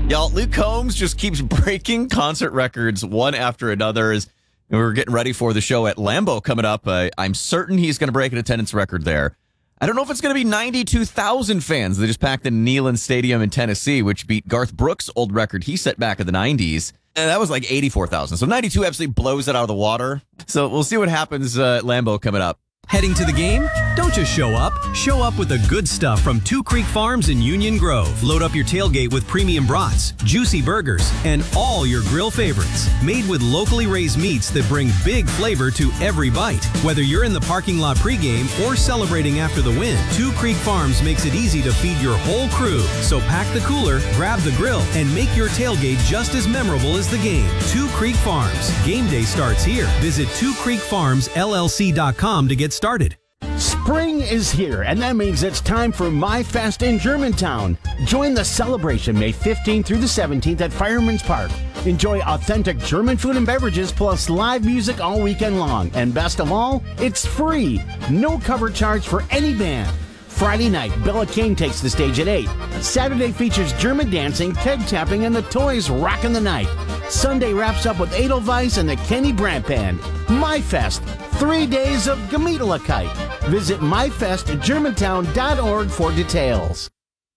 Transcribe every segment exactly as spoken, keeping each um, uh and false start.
Y'all, Luke Combs just keeps breaking concert records one after another. As we're getting ready for the show at Lambeau coming up, uh, I'm certain he's going to break an attendance record there. I don't know if it's going to be ninety-two thousand fans. They just packed in Neyland Stadium in Tennessee, which beat Garth Brooks' old record he set back in the nineties. And that was like eighty-four thousand. So ninety-two absolutely blows it out of the water. So we'll see what happens uh, at Lambeau coming up. Heading to the game? Don't just show up. Show up with the good stuff from Two Creek Farms in Union Grove. Load up your tailgate with premium brats, juicy burgers, and all your grill favorites. Made with locally raised meats that bring big flavor to every bite. Whether you're in the parking lot pregame or celebrating after the win, Two Creek Farms makes it easy to feed your whole crew. So pack the cooler, grab the grill, and make your tailgate just as memorable as the game. Two Creek Farms. Game day starts here. Visit two creek farms l l c dot com to get started. Spring is here, and that means it's time for My Fest in Germantown. Join the celebration May fifteenth through the seventeenth at Fireman's Park. Enjoy authentic German food and beverages plus live music all weekend long. And best of all, it's free. No cover charge for any band. Friday night, Bella King takes the stage at eight. Saturday features German dancing, keg tapping, and the Toys rockin' the night. Sunday wraps up with Edelweiss and the Kenny Brandt Band. My Fest, three days of Gemütlichkeit. Visit my fest germantown dot org for details.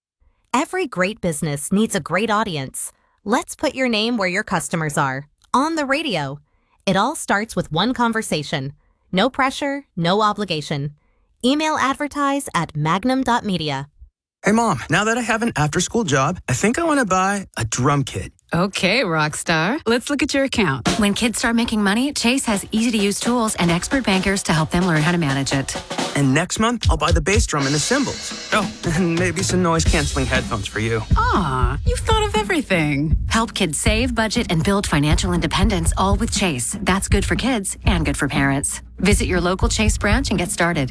Every great business needs a great audience. Let's put your name where your customers are. On the radio. It all starts with one conversation. No pressure, no obligation. Email advertise at magnum dot media. Hey, Mom, now that I have an after-school job, I think I want to buy a drum kit. Okay, rock star. Let's look at your account. When kids start making money, Chase has easy-to-use tools and expert bankers to help them learn how to manage it. And next month, I'll buy the bass drum and the cymbals. Oh, and maybe some noise-canceling headphones for you. Aw, you've thought of everything. Help kids save, budget, and build financial independence, all with Chase. That's good for kids and good for parents. Visit your local Chase branch and get started.